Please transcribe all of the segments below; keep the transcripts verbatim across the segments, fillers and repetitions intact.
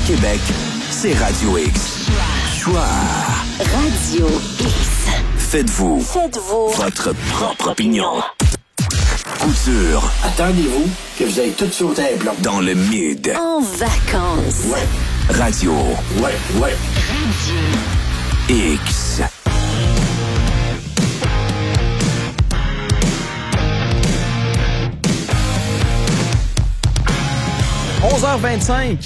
Québec, c'est Radio X. Choix. Radio X. Faites-vous. Faites-vous. Votre propre opinion. Couture. Attendez-vous que vous ayez tout sauté un plomb. Dans le mid. En vacances. Ouais. Radio. Ouais, ouais. Radio X. onze heures vingt-cinq,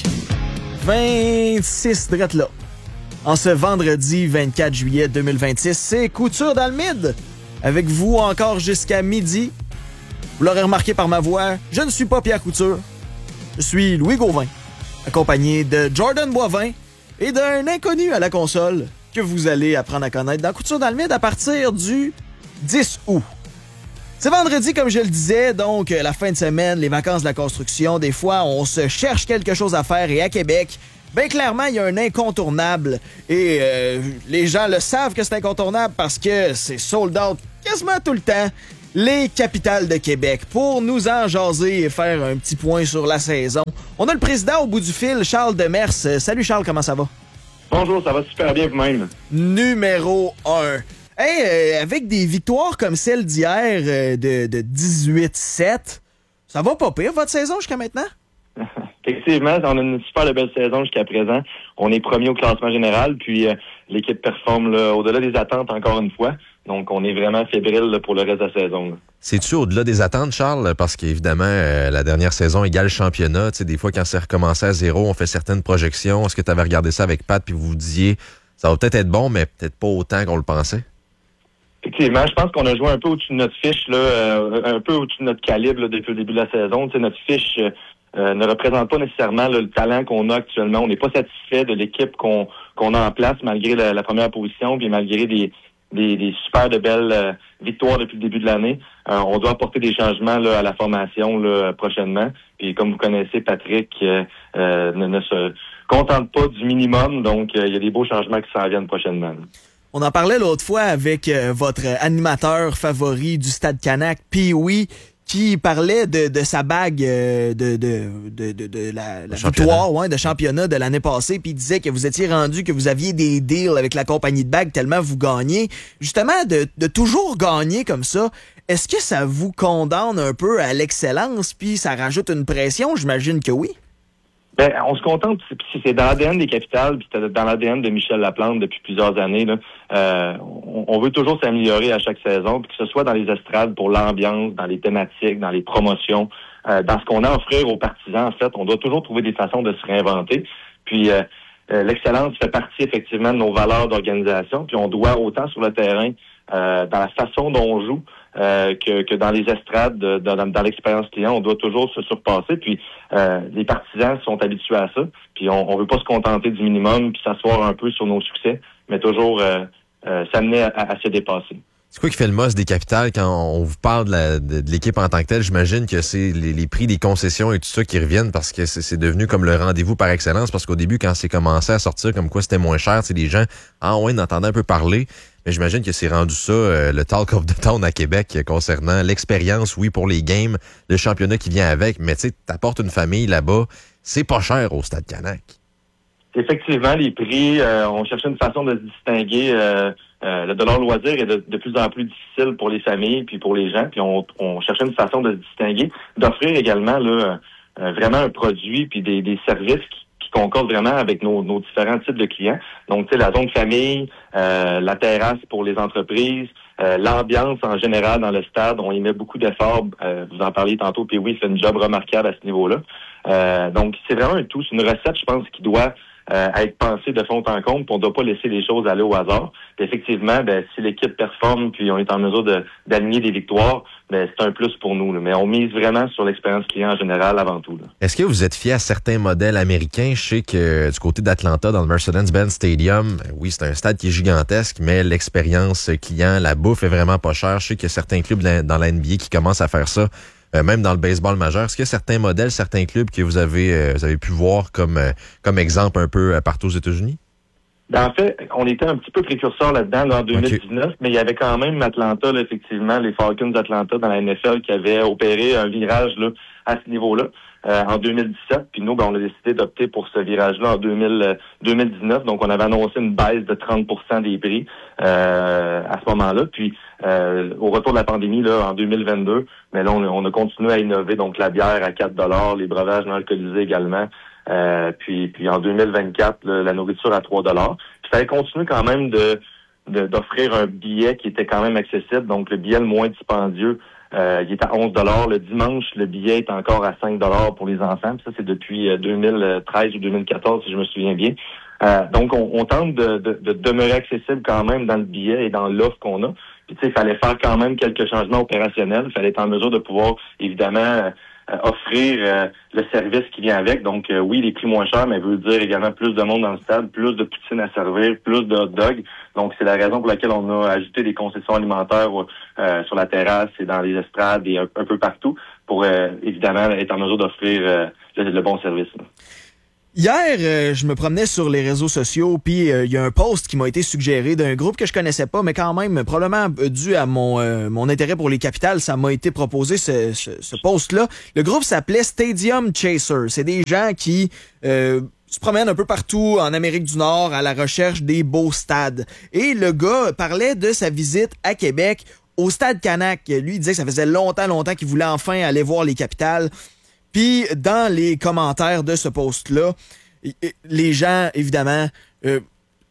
vingt-six drette là. En ce vendredi vingt-quatre juillet deux mille vingt-six, c'est Couture dans le mid. Avec vous encore jusqu'à midi. Vous l'aurez remarqué par ma voix, je ne suis pas Pierre Couture. Je suis Louis Gauvin, accompagné de Jordan Boivin et d'un inconnu à la console que vous allez apprendre à connaître dans Couture dans le mid à partir du dix août. C'est vendredi, comme je le disais, donc la fin de semaine, les vacances de la construction. Des fois, on se cherche quelque chose à faire et à Québec, bien clairement, il y a un incontournable. Et euh, les gens le savent que c'est incontournable parce que c'est sold out quasiment tout le temps. Les capitales de Québec. Pour nous en jaser et faire un petit point sur la saison, on a le président au bout du fil, Charles Demers. Salut Charles, comment ça va? Bonjour, ça va super bien vous-même. Numéro un. Hey, euh, avec des victoires comme celle d'hier euh, de, de dix-huit sept, ça va pas pire votre saison jusqu'à maintenant? Effectivement, on a une super belle saison jusqu'à présent. On est premier au classement général, puis euh, l'équipe performe là, au-delà des attentes encore une fois. Donc, on est vraiment fébrile là, pour le reste de la saison. Là. C'est-tu au-delà des attentes, Charles? Parce qu'évidemment, euh, la dernière saison égale championnat. Tu sais, des fois, quand c'est recommencé à zéro, on fait certaines projections. Est-ce que tu avais regardé ça avec Pat puis vous vous disiez, ça va peut-être être bon, mais peut-être pas autant qu'on le pensait? Effectivement, je pense qu'on a joué un peu au-dessus de notre fiche, là, euh, un peu au-dessus de notre calibre là, depuis le début de la saison. Tu sais, notre fiche euh, ne représente pas nécessairement là, le talent qu'on a actuellement. On n'est pas satisfait de l'équipe qu'on qu'on a en place malgré la, la première position, puis malgré des, des, des super de belles euh, victoires depuis le début de l'année. Euh, on doit apporter des changements là, à la formation là, prochainement. Puis comme vous connaissez, Patrick euh, euh, ne, ne se contente pas du minimum, donc euh, il y a des beaux changements qui s'en viennent prochainement. Là. On en parlait l'autre fois avec euh, votre animateur favori du Stade Canac, Pee-Wee, qui parlait de, de sa bague euh, de, de, de, de, de la, la victoire ouais, de championnat de l'année passée, puis il disait que vous étiez rendu, que vous aviez des deals avec la compagnie de bagues tellement vous gagnez. Justement, de, de toujours gagner comme ça, est-ce que ça vous condamne un peu à l'excellence, puis ça rajoute une pression? J'imagine que oui. Ben, on se contente, si c'est dans l'A D N des capitales, puis c'est dans l'A D N de Michel Laplante depuis plusieurs années. Là, euh, on, on veut toujours s'améliorer à chaque saison, puis que ce soit dans les estrades pour l'ambiance, dans les thématiques, dans les promotions, euh, dans ce qu'on a à offrir aux partisans. En fait, on doit toujours trouver des façons de se réinventer. Puis euh, euh, l'excellence fait partie effectivement de nos valeurs d'organisation. Puis on doit autant sur le terrain, euh, dans la façon dont on joue. Euh, que, que dans les estrades, de, dans, dans l'expérience client, on doit toujours se surpasser. Puis euh, les partisans sont habitués à ça. Puis on, on veut pas se contenter du minimum puis s'asseoir un peu sur nos succès, mais toujours euh, euh, s'amener à, à se dépasser. C'est quoi qui fait le must des capitales quand on vous parle de, la, de, de l'équipe en tant que telle? J'imagine que c'est les, les prix des concessions et tout ça qui reviennent parce que c'est, c'est devenu comme le rendez-vous par excellence. Parce qu'au début, quand c'est commencé à sortir comme quoi c'était moins cher, c'est les gens, ah ouais, on entendait un peu parler. Mais j'imagine que c'est rendu ça, euh, le talk of the town à Québec euh, concernant l'expérience, oui, pour les games, le championnat qui vient avec. Mais tu sais, t'apportes une famille là-bas, c'est pas cher au Stade Canac. Effectivement, les prix, euh, on cherchait une façon de se distinguer. Euh, euh, le dollar loisir est de, de plus en plus difficile pour les familles puis pour les gens. Puis on, on cherchait une façon de se distinguer, d'offrir également là euh, vraiment un produit puis des, des services qui, qui concordent vraiment avec nos, nos différents types de clients. Donc, tu sais, la zone famille, euh, la terrasse pour les entreprises, euh, l'ambiance en général dans le stade. On y met beaucoup d'efforts. Euh, vous en parliez tantôt, puis oui, c'est un job remarquable à ce niveau-là. Euh, donc, c'est vraiment un tout. C'est une recette, je pense, qui doit Euh, à être pensé de fond en comble, puis on ne doit pas laisser les choses aller au hasard. Puis effectivement, ben, si l'équipe performe puis on est en mesure de, d'aligner des victoires, ben, c'est un plus pour nous. Là. Mais on mise vraiment sur l'expérience client en général avant tout. Là. Est-ce que vous êtes fiers à certains modèles américains? Je sais que du côté d'Atlanta, dans le Mercedes-Benz Stadium, oui, c'est un stade qui est gigantesque, mais l'expérience client, la bouffe est vraiment pas chère. Je sais qu'il y a certains clubs dans la N B A qui commencent à faire ça. Euh, même dans le baseball majeur. Est-ce qu'il y a certains modèles, certains clubs que vous avez euh, vous avez pu voir comme euh, comme exemple un peu euh, partout aux États-Unis? Ben, en fait, on était un petit peu précurseurs là-dedans là, en deux mille dix-neuf, okay. Mais il y avait quand même Atlanta, là, effectivement, les Falcons d'Atlanta dans la N F L qui avaient opéré un virage là, à ce niveau-là. euh, en deux mille dix-sept. Puis nous, ben, on a décidé d'opter pour ce virage-là en deux mille, deux mille dix-neuf. Donc, on avait annoncé une baisse de trente pour cent des prix euh, à ce moment-là. Puis, euh, au retour de la pandémie, là, en deux mille vingt-deux, mais là, on, on a continué à innover. Donc, la bière à quatre dollars, les breuvages non alcoolisés également. Euh, puis, puis en deux mille vingt-quatre, là, la nourriture à trois dollars. Puis, il fallait continuer quand même de, de d'offrir un billet qui était quand même accessible. Donc, le billet le moins dispendieux, euh, il est à onze dollars. Le dimanche, le billet est encore à cinq dollars pour les enfants. Puis ça, c'est depuis deux mille treize ou deux mille quatorze, si je me souviens bien. Euh, donc, on, on tente de, de, de demeurer accessible quand même dans le billet et dans l'offre qu'on a. Puis, tu sais, il fallait faire quand même quelques changements opérationnels. Il fallait être en mesure de pouvoir, évidemment, euh, offrir euh, le service qui vient avec. Donc, euh, oui, les prix moins chers, mais veut dire également plus de monde dans le stade, plus de poutine à servir, plus de hot dog. Donc, c'est la raison pour laquelle on a ajouté des concessions alimentaires euh, sur la terrasse et dans les estrades et un, un peu partout pour, euh, évidemment, être en mesure d'offrir euh, le, le bon service. Là. Hier, euh, je me promenais sur les réseaux sociaux, puis il euh, y a un post qui m'a été suggéré d'un groupe que je connaissais pas, mais quand même, probablement dû à mon euh, mon intérêt pour les capitales, ça m'a été proposé ce, ce, ce post-là. Le groupe s'appelait Stadium Chaser. C'est des gens qui euh, se promènent un peu partout en Amérique du Nord à la recherche des beaux stades. Et le gars parlait de sa visite à Québec au Stade Canac. Lui, il disait que ça faisait longtemps, longtemps qu'il voulait enfin aller voir les capitales. Puis, dans les commentaires de ce post-là, les gens, évidemment, euh,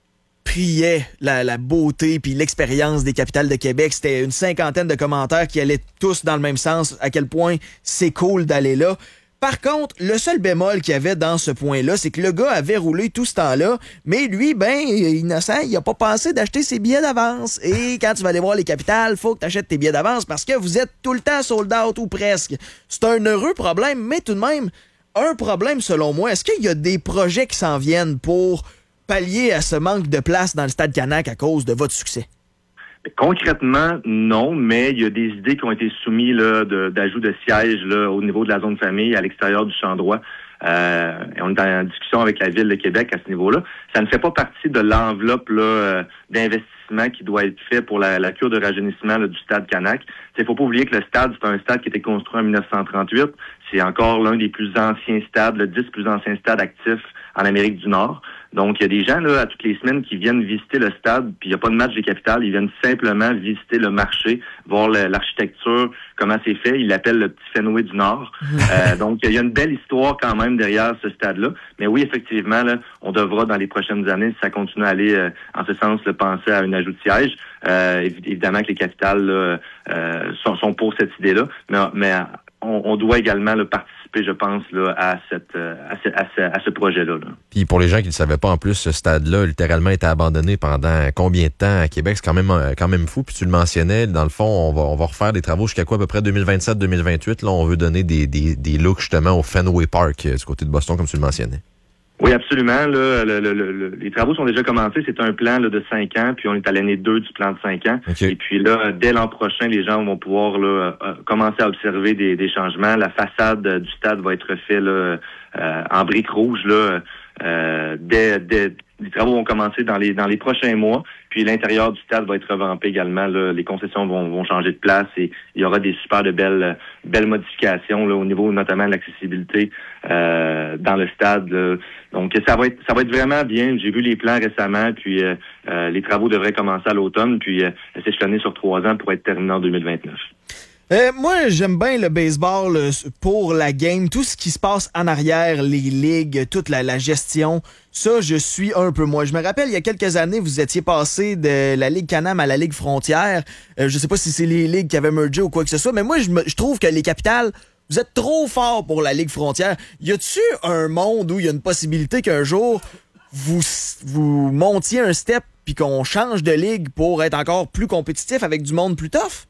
priaient la, la beauté puis l'expérience des capitales de Québec. C'était une cinquantaine de commentaires qui allaient tous dans le même sens, à quel point c'est cool d'aller là. Par contre, le seul bémol qu'il y avait dans ce point-là, c'est que le gars avait roulé tout ce temps-là, mais lui, ben, innocent, il a pas pensé d'acheter ses billets d'avance. Et quand tu vas aller voir les capitales, faut que tu achètes tes billets d'avance parce que vous êtes tout le temps sold out ou presque. C'est un heureux problème, mais tout de même, un problème selon moi. Est-ce qu'il y a des projets qui s'en viennent pour pallier à ce manque de place dans le Stade Canac à cause de votre succès? Concrètement, non, mais il y a des idées qui ont été soumises là, de, d'ajout de sièges là, au niveau de la zone famille à l'extérieur du champ droit. Euh, et on est en discussion avec la Ville de Québec à ce niveau-là. Ça ne fait pas partie de l'enveloppe là, euh, d'investissement qui doit être fait pour la, la cure de rajeunissement là, du Stade Canac. Il ne faut pas oublier que le stade, c'est un stade qui a été construit en dix-neuf cent trente-huit. C'est encore l'un des plus anciens stades, le dix plus anciens stades actifs en Amérique du Nord. Donc, il y a des gens, là, à toutes les semaines qui viennent visiter le stade, puis il n'y a pas de match des capitales, ils viennent simplement visiter le marché, voir le, l'architecture, comment c'est fait. Ils l'appellent le petit Fenway du Nord. euh, donc, il y a une belle histoire quand même derrière ce stade-là. Mais oui, effectivement, là, on devra, dans les prochaines années, si ça continue à aller euh, en ce sens, là, penser à un ajout de siège. Euh, évidemment que les capitales là, euh, sont, sont pour cette idée-là, mais, mais on, on doit également là, participer, je pense, là, à, cette, à, ce, à, ce, à ce projet-là. Là. Puis pour les gens qui ne le savaient pas, en plus, ce stade-là, littéralement, été abandonné pendant combien de temps à Québec? C'est quand même quand même fou. Puis tu le mentionnais, dans le fond, on va, on va refaire des travaux jusqu'à quoi, à peu près deux mille vingt-sept deux mille vingt-huit. Là, on veut donner des, des, des looks, justement, au Fenway Park, du côté de Boston, comme tu le mentionnais. Oui, absolument. Là, le, le, le, les travaux sont déjà commencés. C'est un plan là, de cinq ans, puis on est à l'année deux du plan de cinq ans. Okay. Et puis là, dès l'an prochain, les gens vont pouvoir là, euh, commencer à observer des, des changements. La façade du stade va être faite là, euh, en briques rouges. Là, euh, dès, dès, les travaux vont commencer dans les dans les prochains mois. Puis l'intérieur du stade va être revampé également. Là. Les concessions vont, vont changer de place et il y aura des super de belles belles modifications là, au niveau notamment de l'accessibilité euh, dans le stade. Là. Donc ça va être ça va être vraiment bien. J'ai vu les plans récemment, puis euh, euh, les travaux devraient commencer à l'automne, puis euh, s'échelonner sur trois ans pour être terminé en deux mille vingt-neuf. Euh, moi, j'aime bien le baseball pour la game, tout ce qui se passe en arrière, les ligues, toute la, la gestion. Ça, je suis un peu moi. Je me rappelle, il y a quelques années, vous étiez passé de la Ligue Canam à la Ligue Frontière. Euh, je sais pas si c'est les ligues qui avaient mergé ou quoi que ce soit, mais moi, je, me, je trouve que les capitales, vous êtes trop forts pour la Ligue Frontière. Y a-tu un monde où il y a une possibilité qu'un jour, vous, vous montiez un step puis qu'on change de ligue pour être encore plus compétitif avec du monde plus tough?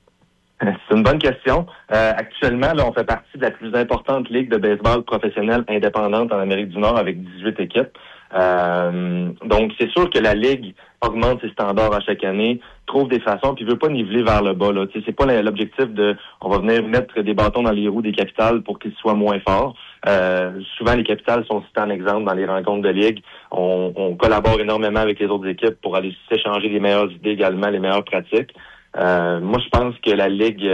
C'est une bonne question. Euh, actuellement, là, on fait partie de la plus importante ligue de baseball professionnelle indépendante en Amérique du Nord avec dix-huit équipes. Euh, donc, c'est sûr que la ligue augmente ses standards à chaque année, trouve des façons, puis veut pas niveler vers le bas. Là. Tu sais, c'est pas l'objectif de, on va venir mettre des bâtons dans les roues des capitales pour qu'ils soient moins forts. Euh, souvent, les capitales sont cités en exemple dans les rencontres de ligue. On, on collabore énormément avec les autres équipes pour aller s'échanger les meilleures idées également, les meilleures pratiques. Euh, moi, je pense que la Ligue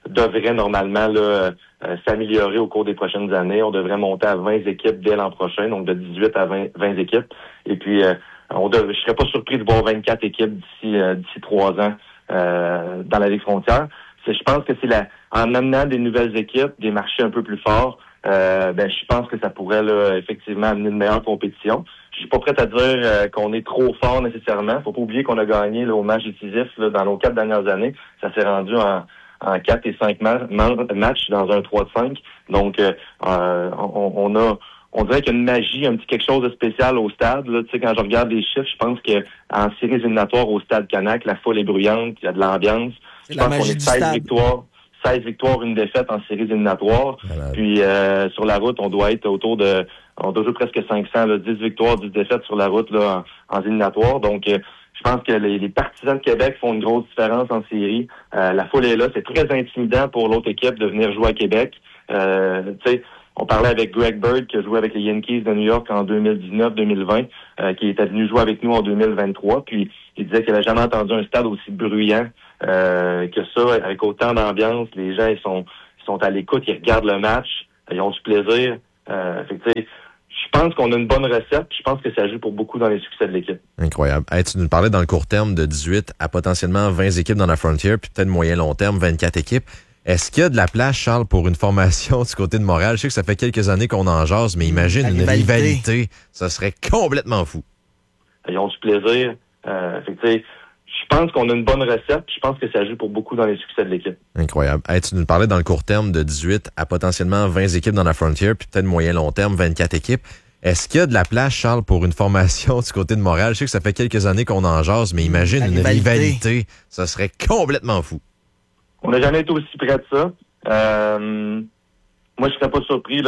devrait normalement là, euh, s'améliorer au cours des prochaines années. On devrait monter à vingt équipes dès l'an prochain, donc de dix-huit à vingt, vingt équipes. Et puis, euh, on dev- je serais pas surpris de voir vingt-quatre équipes d'ici euh, d'ici trois ans euh, dans la Ligue frontière. C'est, je pense que c'est la, en amenant des nouvelles équipes, des marchés un peu plus forts, euh, ben je pense que ça pourrait là, effectivement amener une meilleure compétition. Je suis pas prêt à dire euh, qu'on est trop fort nécessairement. Faut pas oublier qu'on a gagné là, au match décisif là, dans nos quatre dernières années. Ça s'est rendu en, en quatre et cinq ma- ma- matchs dans un trois de cinq. Donc, euh, euh, on, on a, on dirait qu'il y a une magie, un petit quelque chose de spécial au stade. Là. Tu sais, quand je regarde les chiffres, je pense que en séries éliminatoires au stade Canac, la foule est bruyante, il y a de l'ambiance. C'est Je la pense qu'on magie est du seize stade. victoires. seize victoires, une défaite en séries éliminatoires. Malade. Puis euh, sur la route, on doit être autour de on doit jouer presque cinq cents, là, dix victoires, dix défaites sur la route là, en, en éliminatoire. Donc euh, je pense que les, les partisans de Québec font une grosse différence en série. Euh, la foule est là. C'est très intimidant pour l'autre équipe de venir jouer à Québec. Euh, tu sais, on parlait avec Greg Bird qui a joué avec les Yankees de New York en deux mille dix-neuf deux mille vingt, euh, qui était venu jouer avec nous en deux mille vingt-trois. Puis il disait qu'il n'avait jamais entendu un stade aussi bruyant euh, que ça, avec autant d'ambiance. Les gens ils sont ils sont à l'écoute, ils regardent le match, ils ont du plaisir. Euh, fait que, tu sais, je pense qu'on a une bonne recette. Je pense que ça joue pour beaucoup dans les succès de l'équipe. Incroyable. Hey, tu nous parlais dans le court terme de dix-huit à potentiellement vingt équipes dans la Frontier, puis peut-être moyen-long terme, vingt-quatre équipes. Est-ce qu'il y a de la place, Charles, pour une formation du côté de Montréal? Je sais que ça fait quelques années qu'on en jase, mais imagine La une rivalité. rivalité. Ça serait complètement fou. Ils ont du plaisir. Euh, fait que, tu sais, je pense qu'on a une bonne recette. Je pense que ça joue pour beaucoup dans les succès de l'équipe. Incroyable. Hey, tu nous parlais dans le court terme de dix-huit à potentiellement vingt équipes dans la Frontier, puis peut-être moyen-long terme, vingt-quatre équipes. Est-ce qu'il y a de la place, Charles, pour une formation du côté de Montréal? Je sais que ça fait quelques années qu'on en jase, mais imagine La une rivalité. rivalité. Ça serait complètement fou. On n'a jamais été aussi près de ça. Euh, moi, je serais pas surpris là,